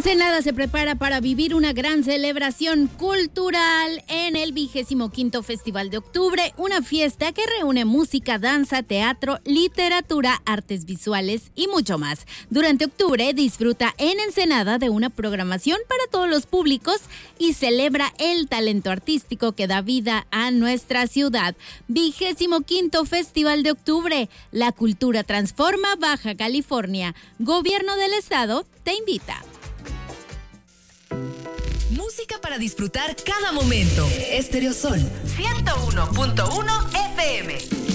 Ensenada se prepara para vivir una gran celebración cultural en el 25º Festival de Octubre, una fiesta que reúne música, danza, teatro, literatura, artes visuales y mucho más. Durante octubre disfruta en Ensenada de una programación para todos los públicos y celebra el talento artístico que da vida a nuestra ciudad. 25º Festival de Octubre, la cultura transforma Baja California. Gobierno del Estado te invita. Música para disfrutar cada momento. Stereo Sol 101.1 FM.